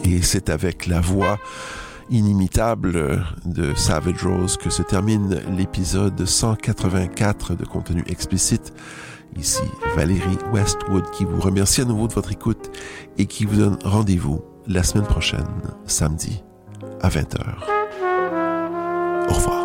Et c'est avec la voix inimitable de Savage Rose que se termine l'épisode 184 de Contenu explicite. Ici Valérie Westwood qui vous remercie à nouveau de votre écoute et qui vous donne rendez-vous la semaine prochaine, samedi, à 20h. Au revoir.